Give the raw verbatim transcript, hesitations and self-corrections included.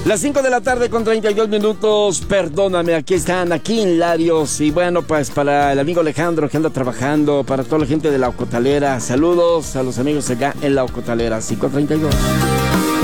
Las cinco de la tarde con treinta y dos minutos, perdóname, aquí están, aquí en Larios. Y bueno, pues para el amigo Alejandro que anda trabajando, para toda la gente de La Ocotalera, saludos a los amigos acá en La Ocotalera, cinco treinta y dos.